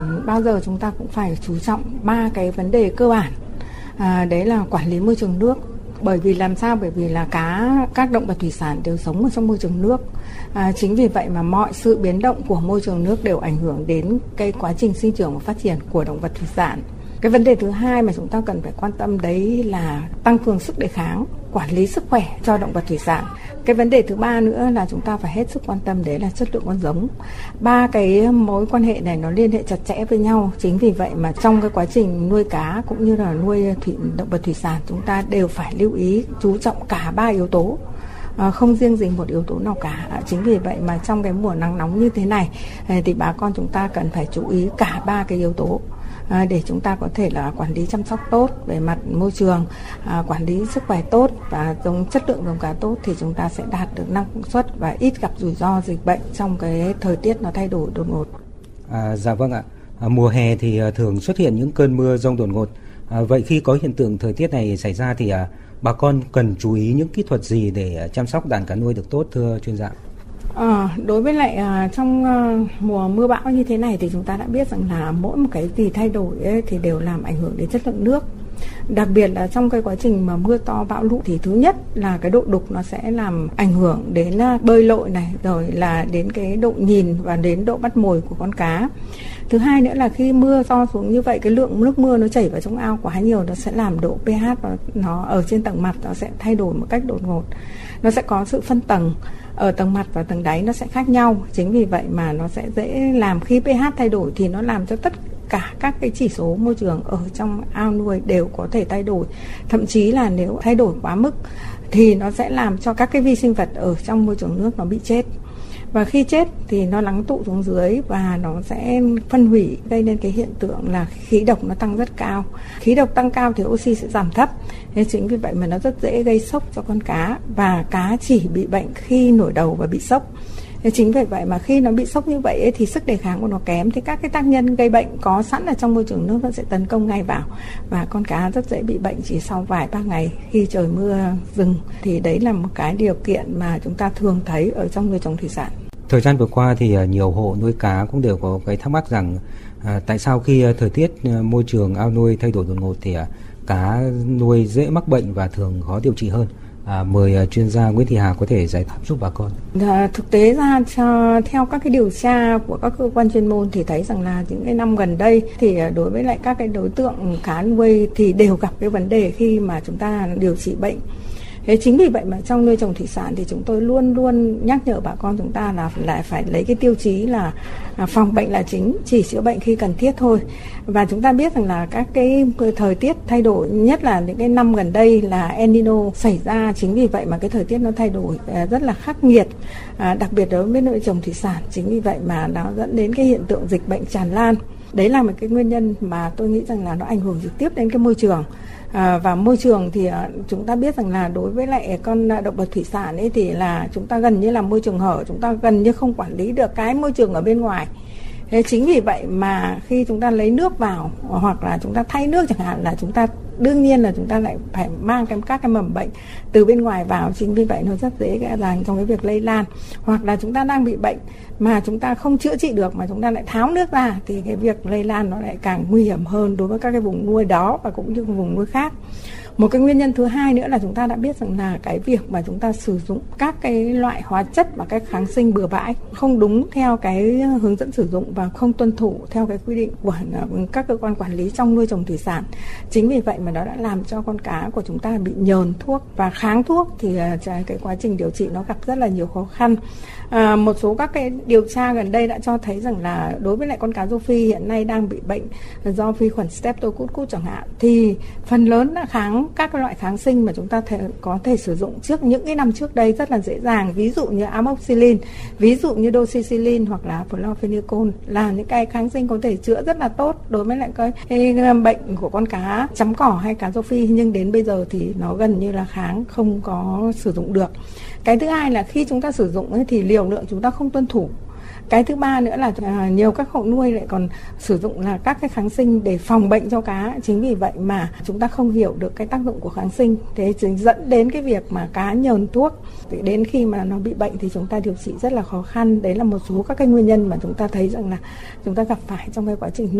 Bao giờ chúng ta cũng phải chú trọng 3 cái vấn đề cơ bản. Đấy là quản lý môi trường nước. Bởi vì làm sao? Bởi vì là các động vật thủy sản đều sống ở trong môi trường nước. Chính vì vậy mà mọi sự biến động của môi trường nước đều ảnh hưởng đến cái quá trình sinh trưởng và phát triển của động vật thủy sản. Cái vấn đề thứ hai mà chúng ta cần phải quan tâm đấy là tăng cường sức đề kháng, quản lý sức khỏe cho động vật thủy sản. Cái vấn đề thứ ba nữa là chúng ta phải hết sức quan tâm đấy là chất lượng con giống. 3 cái mối quan hệ này nó liên hệ chặt chẽ với nhau. Chính vì vậy mà trong cái quá trình nuôi cá cũng như là nuôi động vật thủy sản, chúng ta đều phải lưu ý chú trọng cả 3 yếu tố. Không riêng gì một yếu tố nào cả. Chính vì vậy mà trong cái mùa nắng nóng như thế này thì bà con chúng ta cần phải chú ý cả 3 cái yếu tố để chúng ta có thể là quản lý chăm sóc tốt về mặt môi trường, quản lý sức khỏe tốt và chất lượng giống cá tốt, thì chúng ta sẽ đạt được năng suất và ít gặp rủi ro dịch bệnh trong cái thời tiết nó thay đổi đột ngột. Dạ vâng ạ. Mùa hè thì thường xuất hiện những cơn mưa dông đột ngột. Vậy khi có hiện tượng thời tiết này xảy ra thì bà con cần chú ý những kỹ thuật gì để chăm sóc đàn cá nuôi được tốt, thưa chuyên gia? Đối với lại trong mùa mưa bão như thế này thì chúng ta đã biết rằng là mỗi một cái gì thay đổi ấy, thì đều làm ảnh hưởng đến chất lượng nước. Đặc biệt là trong cái quá trình mà mưa to bão lũ thì thứ nhất là cái độ đục nó sẽ làm ảnh hưởng đến bơi lội này, rồi là đến cái độ nhìn và đến độ bắt mồi của con cá. Thứ hai nữa là khi mưa to xuống như vậy, cái lượng nước mưa nó chảy vào trong ao quá nhiều, nó sẽ làm độ pH nó ở trên tầng mặt nó sẽ thay đổi một cách đột ngột. Nó sẽ có sự phân tầng ở tầng mặt và tầng đáy nó sẽ khác nhau. Chính vì vậy mà nó sẽ dễ làm khi pH thay đổi thì nó làm cho tất cả các cái chỉ số môi trường ở trong ao nuôi đều có thể thay đổi. Thậm chí là nếu thay đổi quá mức thì nó sẽ làm cho các cái vi sinh vật ở trong môi trường nước nó bị chết. Và khi chết thì nó lắng tụ xuống dưới và nó sẽ phân hủy, gây nên cái hiện tượng là khí độc nó tăng rất cao. Khí độc tăng cao thì oxy sẽ giảm thấp. Nên chính vì vậy mà nó rất dễ gây sốc cho con cá, và cá chỉ bị bệnh khi nổi đầu và bị sốc. Chính vì vậy mà khi nó bị sốc như vậy ấy, thì sức đề kháng của nó kém, thì các cái tác nhân gây bệnh có sẵn ở trong môi trường nước nó sẽ tấn công ngay vào, và con cá rất dễ bị bệnh chỉ sau vài ba ngày khi trời mưa dừng. Thì đấy là một cái điều kiện mà chúng ta thường thấy ở trong nuôi trồng thủy sản. Thời gian vừa qua thì nhiều hộ nuôi cá cũng đều có cái thắc mắc rằng tại sao khi thời tiết môi trường ao nuôi thay đổi đột ngột thì cá nuôi dễ mắc bệnh và thường khó điều trị hơn. Mời chuyên gia Nguyễn Thị Hà có thể giải đáp giúp bà con. Thực tế ra theo các cái điều tra của các cơ quan chuyên môn thì thấy rằng là những cái năm gần đây thì đối với lại các cái đối tượng cá nuôi thì đều gặp cái vấn đề khi mà chúng ta điều trị bệnh. Thế chính vì vậy mà trong nuôi trồng thủy sản thì chúng tôi luôn luôn nhắc nhở bà con chúng ta là lại phải lấy cái tiêu chí là phòng bệnh là chính, chỉ chữa bệnh khi cần thiết thôi. Và chúng ta biết rằng là các cái thời tiết thay đổi, nhất là những cái năm gần đây là El Nino xảy ra, chính vì vậy mà cái thời tiết nó thay đổi rất là khắc nghiệt, đặc biệt đối với nuôi trồng thủy sản. Chính vì vậy mà nó dẫn đến cái hiện tượng dịch bệnh tràn lan. Đấy là một cái nguyên nhân mà tôi nghĩ rằng là nó ảnh hưởng trực tiếp đến cái môi trường. Và môi trường thì chúng ta biết rằng là đối với lại con động vật thủy sản ấy thì là chúng ta gần như là môi trường hở, chúng ta gần như không quản lý được cái môi trường ở bên ngoài. Thế chính vì vậy mà khi chúng ta lấy nước vào hoặc là chúng ta thay nước chẳng hạn, là chúng ta đương nhiên là chúng ta lại phải mang các cái mầm bệnh từ bên ngoài vào. Chính vì vậy nó rất dễ dàng trong cái việc lây lan. Hoặc là chúng ta đang bị bệnh mà chúng ta không chữa trị được mà chúng ta lại tháo nước ra thì cái việc lây lan nó lại càng nguy hiểm hơn đối với các cái vùng nuôi đó và cũng như vùng nuôi khác. Một cái nguyên nhân thứ hai nữa là chúng ta đã biết rằng là cái việc mà chúng ta sử dụng các cái loại hóa chất và các kháng sinh bừa bãi không đúng theo cái hướng dẫn sử dụng và không tuân thủ theo cái quy định của các cơ quan quản lý trong nuôi trồng thủy sản. Chính vì vậy mà nó đã làm cho con cá của chúng ta bị nhờn thuốc và kháng thuốc, thì cái quá trình điều trị nó gặp rất là nhiều khó khăn. Một số các cái điều tra gần đây đã cho thấy rằng là đối với lại con cá rô phi hiện nay đang bị bệnh do vi khuẩn Streptococcus chẳng hạn, thì phần lớn đã kháng các loại kháng sinh mà chúng ta có thể sử dụng trước những cái năm trước đây rất là dễ dàng, ví dụ như amoxicillin, ví dụ như doxycycline hoặc là chlorphenicol, là những cái kháng sinh có thể chữa rất là tốt đối với lại cái bệnh của con cá chấm cỏ hay cá rô phi, nhưng đến bây giờ thì nó gần như là kháng không có sử dụng được. Cái thứ hai là khi chúng ta sử dụng ấy, thì liều lượng chúng ta không tuân thủ. Cái thứ ba nữa là nhiều các hộ nuôi lại còn sử dụng là các cái kháng sinh để phòng bệnh cho cá. Chính vì vậy mà chúng ta không hiểu được cái tác dụng của kháng sinh, thế dẫn đến cái việc mà cá nhờn thuốc. Đến khi mà nó bị bệnh thì chúng ta điều trị rất là khó khăn. Đấy là một số các cái nguyên nhân mà chúng ta thấy rằng là chúng ta gặp phải trong cái quá trình nuôi.